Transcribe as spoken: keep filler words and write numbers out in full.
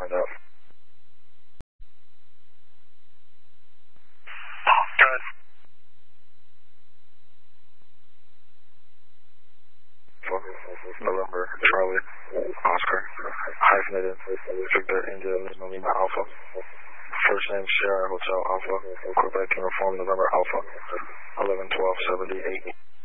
find out. Good. November, Charlie, Oscar, hyphenated, Victor, India, Lima, Lima, Alpha. First name Sierra Hotel Alpha, Quebec Uniform November Alpha, eleven twelve seventy-eight.